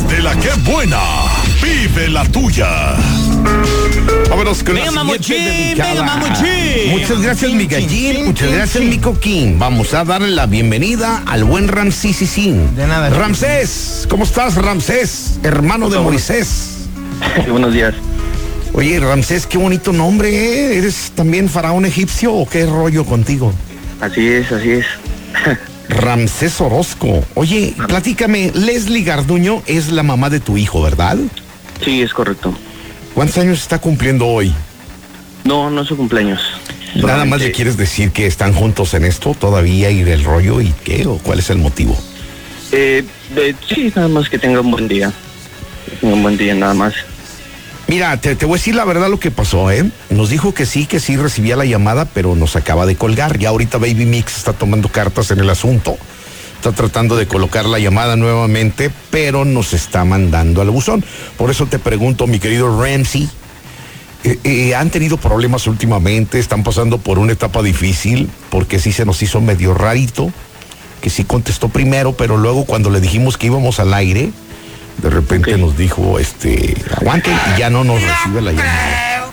de la que buena. Vive la tuya. Vámonos con venga, la siguiente dedicada. venga, mamuchín. Muchas gracias, mi gallín. Muchas gracias, mi coquín. Vamos a darle la bienvenida al buen Ramsesín. De nada. Ramsés, ¿cómo estás, Ramsés? Hermano de Moisés. Buenos días. Oye, Ramsés, qué bonito nombre, ¿eh? ¿Eres también faraón egipcio o qué rollo contigo? Así es, así es. Ramsés Orozco. Oye, platícame, Leslie Garduño es la mamá de tu hijo, ¿verdad? Sí, es correcto. ¿Cuántos años está cumpliendo hoy? No, no es su cumpleaños. Nada más Solamente- le quieres decir que están juntos en esto todavía y del rollo y qué, o cuál es el motivo. Sí, nada más que tenga un buen día. Que tenga un buen día, nada más. Mira, te voy a decir la verdad lo que pasó, ¿eh? Nos dijo que sí recibía la llamada, pero nos acaba de colgar. Ya ahorita Baby Mix está tomando cartas en el asunto. Está tratando de colocar la llamada nuevamente, pero nos está mandando al buzón. Por eso te pregunto, mi querido Ramsey, ¿han tenido problemas últimamente? ¿Están pasando por una etapa difícil? Porque sí se nos hizo medio rarito, que sí contestó primero, pero luego cuando le dijimos que íbamos al aire, de repente Ok. nos dijo, aguante, y ya no nos recibe la llamada.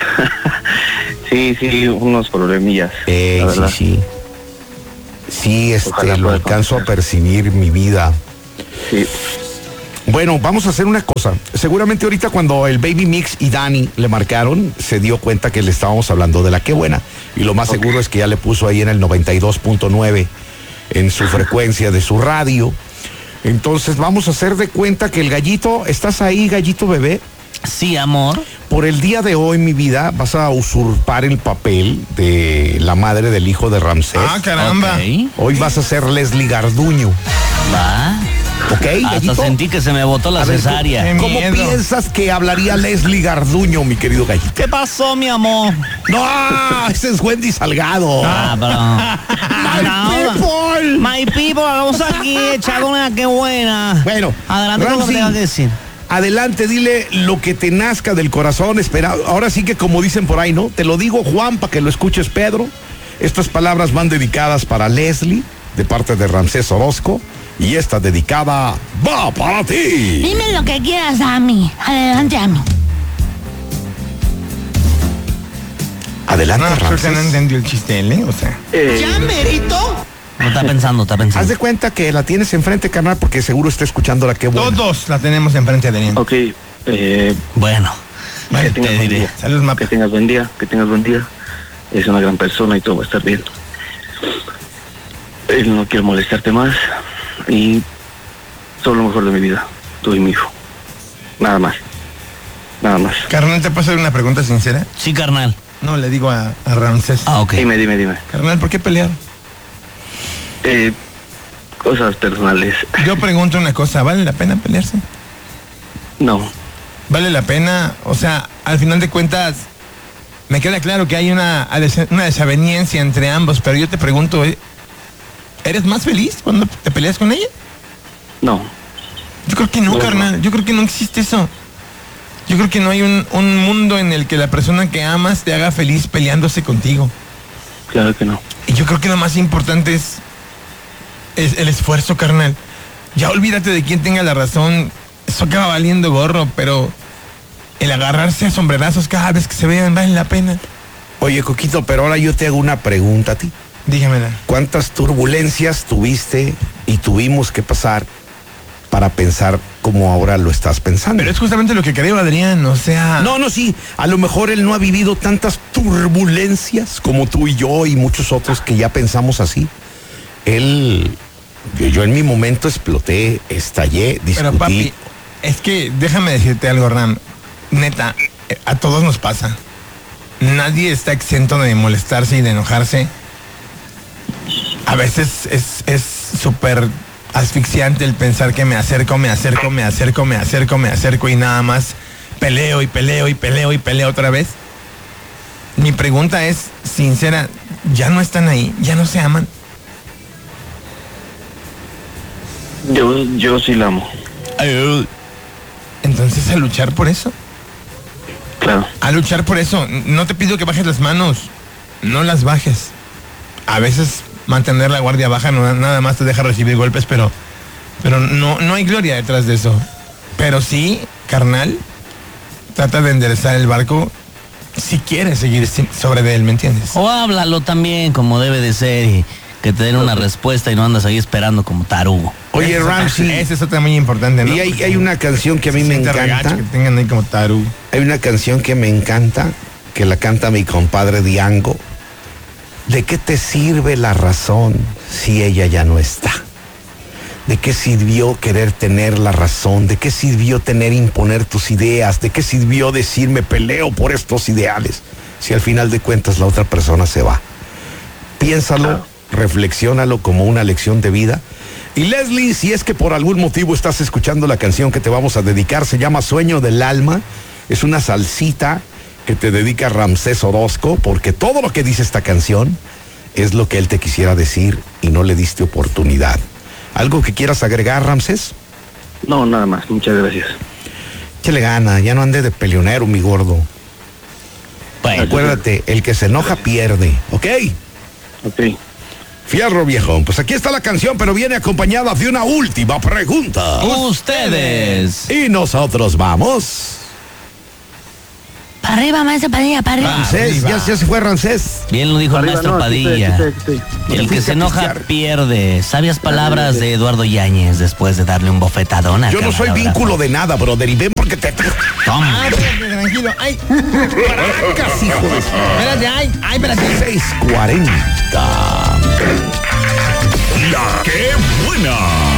Sí, unos problemillas. la Sí, verdad. sí. Sí, Ojalá lo pueda alcanzo a contestar. percibir, mi vida. Sí. Bueno, vamos a hacer una cosa. Seguramente ahorita cuando el Baby Mix y Dani le marcaron, se dio cuenta que le estábamos hablando de la Qué Buena. Y lo más seguro es que ya le puso ahí en el 92.9 en su frecuencia de su radio. Entonces vamos a hacer de cuenta que el gallito, ¿estás ahí, gallito bebé? Sí, amor. Por el día de hoy, mi vida, vas a usurpar el papel de la madre del hijo de Ramsés. Ah, caramba. Ok, Hoy vas a ser Leslie Garduño, va. ¿ok, Hasta gallito? sentí que se me botó la A ver, cesárea. qué ¿Cómo miedo. piensas que hablaría Leslie Garduño, mi querido gallito? ¿Qué pasó, mi amor? No, ese es Wendy Salgado. Ah, My people. My people, vamos aquí echando una Qué Buena. Bueno, Adelante con lo que Ramsey, tengas que decir. adelante, dile lo que te nazca del corazón. Espera, ahora sí que como dicen por ahí, ¿no? Te lo digo, Juan, para que lo escuches, Pedro. Estas palabras van dedicadas para Leslie, de parte de Ramsés Orozco. Y esta dedicada va para ti. Dime lo que quieras, Ami. Adelante, Ami. Adelante, No, creo que no Ramsés. entendió el chiste él, ¿eh? O sea. merito? No, está pensando. Haz de cuenta que la tienes enfrente, carnal, porque seguro está escuchando la Qué Buena. Todos la tenemos enfrente de Adrián. Ok. Bueno, Que tengas te buen diré. día. Saludos, Mapi. Que tengas buen día, que tengas buen día. Es una gran persona y todo va a estar bien. No quiero molestarte más. Y todo lo mejor de mi vida. Tú y mi hijo. Nada más. Nada más. Carnal, ¿te puedo hacer una pregunta sincera? Sí, carnal. No, le digo a Ramsés. Ah, ok. Dime. Carnal, ¿por qué pelear? Cosas personales. Yo pregunto una cosa, ¿vale la pena pelearse? No. ¿Vale la pena? O sea, al final de cuentas, me queda claro que hay una desaveniencia entre ambos, pero yo te pregunto, ¿eres más feliz cuando te peleas con ella? No. Yo creo que no, No, carnal. Yo creo que no existe eso. Yo creo que no hay un mundo en el que la persona que amas te haga feliz peleándose contigo. Claro que no. Y yo creo que lo más importante es el esfuerzo, carnal. Ya olvídate de quién tenga la razón. Eso acaba valiendo gorro, pero el agarrarse a sombrerazos cada vez que se vean vale la pena. Oye, Coquito, pero ahora yo te hago una pregunta a ti. Dígamela. ¿Cuántas turbulencias tuviste y tuvimos que pasar para pensar como ahora lo estás pensando? Pero es justamente lo que creo, Adrián. O sea... No, sí. A lo mejor él no ha vivido tantas turbulencias como tú y yo y muchos otros que ya pensamos así. Yo en mi momento exploté, estallé, discutí. Pero papi, es que déjame decirte algo, Ram. Neta, a todos nos pasa. Nadie está exento de molestarse y de enojarse. A veces es súper asfixiante el pensar que me acerco y nada más peleo otra vez. Mi pregunta es sincera, ¿ya no están ahí? ¿Ya no se aman? Yo sí la amo. Entonces a luchar por eso. Claro. A luchar por eso. No te pido que bajes las manos. No las bajes. A veces mantener la guardia baja nada más te deja recibir golpes, pero no hay gloria detrás de eso. Pero sí, carnal, trata de enderezar el barco si quieres seguir sobre de él, ¿me entiendes? O háblalo también como debe de ser y que te den una respuesta y no andas ahí esperando como tarugo. Oye, Ramsey. Esa es otra muy importante, ¿no? Y hay una canción que a mí me Siente encanta. regacho que tengan ahí como tarugo. Hay una canción que me encanta, que la canta mi compadre Diango. ¿De qué te sirve la razón si ella ya no está? ¿De qué sirvió querer tener la razón? ¿De qué sirvió imponer tus ideas? ¿De qué sirvió decir me peleo por estos ideales? Si al final de cuentas la otra persona se va. Piénsalo, reflexiónalo como una lección de vida. Y Leslie, si es que por algún motivo estás escuchando la canción que te vamos a dedicar, se llama Sueño del Alma. Es una salsita que te dedica Ramsés Orozco, porque todo lo que dice esta canción es lo que él te quisiera decir y no le diste oportunidad. ¿Algo que quieras agregar, Ramsés? No, nada más. Muchas gracias. Échale gana, ya no ande de peleonero, mi gordo. Bueno, Acuérdate, el que se enoja pierde, ¿ok? Ok. Fierro, viejón. Pues aquí está la canción, pero viene acompañada de una última pregunta. ustedes. Y nosotros vamos. Para arriba, maestro Padilla, para arriba. Ramsés, ya se fue Ramsés. Bien lo dijo el Arriba, maestro no, aquí Padilla. estoy, aquí estoy. El que se enoja pistear. pierde. Sabias palabras de Eduardo Yáñez después de darle un bofetadón al Yo no soy camarógrafo. vínculo de nada, brother, y ven porque te... Toma. Tranquilo, ay, Caracas, hijo de... espérate, ay, espérate. 6:40. La que buena.